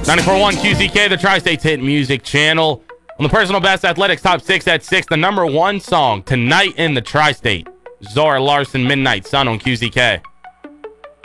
94.1 QZK, the Tri-State's hit music channel. On the Personal Best Athletics Top 6 at 6, the number 1 song tonight in the Tri-State. Zora Larsson, Midnight Sun on QZK.